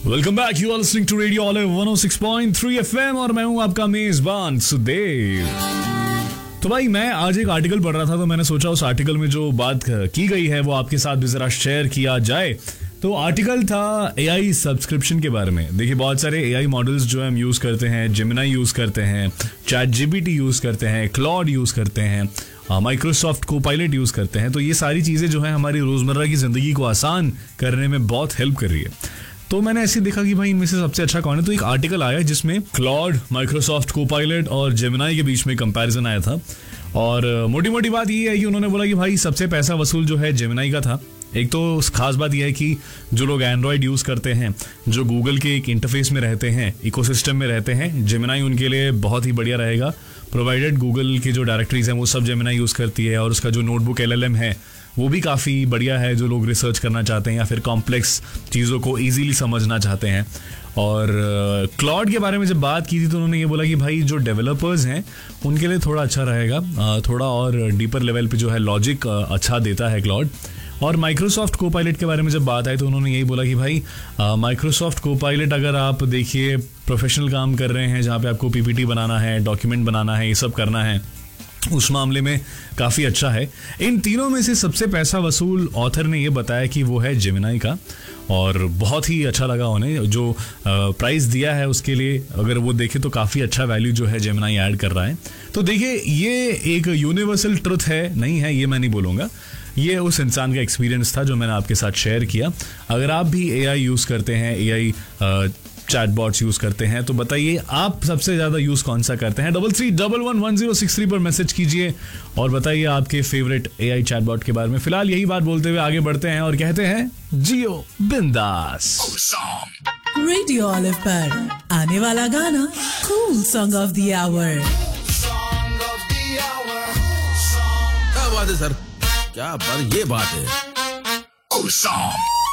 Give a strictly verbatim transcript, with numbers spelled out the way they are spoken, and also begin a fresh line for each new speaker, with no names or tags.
Welcome back, you are listening to radio olive one O six point three FM और मैं हूं आपका मेजबान सुदेव। तो भाई मैं आज एक आर्टिकल पढ़ रहा था, तो मैंने सोचा उस आर्टिकल में जो बात की गई है वो आपके साथ भी जरा शेयर किया जाए। तो आर्टिकल था एआई सब्सक्रिप्शन के बारे में। देखिए, बहुत सारे एआई मॉडल्स जो हम यूज करते हैं, जेमिनाई यूज करते हैं, चैट जीपीटी यूज करते हैं, क्लॉड यूज करते हैं, माइक्रोसॉफ्ट कोपायलट यूज करते हैं। तो ये सारी चीजें जो है हमारी रोजमर्रा की जिंदगी को आसान करने में बहुत हेल्प कर रही है। तो मैंने ऐसे देखा कि भाई इनमें से सबसे अच्छा कौन है, तो एक आर्टिकल आया जिसमें क्लॉड, माइक्रोसॉफ्ट कोपायलट और जेमिनाई के बीच में कंपैरिजन आया था। और मोटी मोटी बात ये है कि उन्होंने बोला कि भाई सबसे पैसा वसूल जो है जेमिनाई का था। एक तो खास बात यह है कि जो लोग एंड्रॉयड यूज करते हैं, जो गूगल के एक इंटरफेस में रहते हैं, इकोसिस्टम में रहते हैं, जेमिनाई उनके लिए बहुत ही बढ़िया रहेगा, प्रोवाइडेड गूगल की जो डायरेक्टरीज हैं वो सब जेमिनाई यूज करती है। और उसका जो नोटबुक एलएलएम है वो भी काफ़ी बढ़िया है, जो लोग रिसर्च करना चाहते हैं या फिर कॉम्प्लेक्स चीज़ों को इजीली समझना चाहते हैं। और क्लॉड uh, के बारे में जब बात की थी तो उन्होंने ये बोला कि भाई जो डेवलपर्स हैं उनके लिए थोड़ा अच्छा रहेगा, uh, थोड़ा और डीपर लेवल पे जो है लॉजिक uh, अच्छा देता है क्लॉड। और माइक्रोसॉफ्ट कोपायलट के बारे में जब बात आई तो उन्होंने यही बोला कि भाई माइक्रोसॉफ्ट कोपायलट अगर आप देखिए प्रोफेशनल काम कर रहे हैं, जहाँ पे आपको पीपीटी बनाना है, डॉक्यूमेंट बनाना है, ये सब करना है, उस मामले में काफ़ी अच्छा है। इन तीनों में से सबसे पैसा वसूल ऑथर ने ये बताया कि वो है जेमिनाई का, और बहुत ही अच्छा लगा उन्हें जो प्राइस दिया है उसके लिए। अगर वो देखे तो काफ़ी अच्छा वैल्यू जो है जेमिनाई ऐड कर रहा है। तो देखिए, ये एक यूनिवर्सल ट्रुथ है नहीं है ये मैं नहीं बोलूँगा, ये उस इंसान का एक्सपीरियंस था जो मैंने आपके साथ शेयर किया। अगर आप भी एआई यूज़ करते हैं, एआई चैटबॉट्स यूज करते हैं, तो बताइए आप सबसे ज्यादा यूज कौन सा करते हैं। Double three double one one zero six three पर मैसेज कीजिए और बताइए आपके फेवरेट एआई चैटबॉट के बारे में। फिलहाल यही बात बोलते हुए आगे बढ़ते हैं और कहते हैं जियो बिंदास।
रेडियो ऑलिव पर आने वाला गाना cool song of the our.
क्या बात है सर, क्या बात, ये बात है।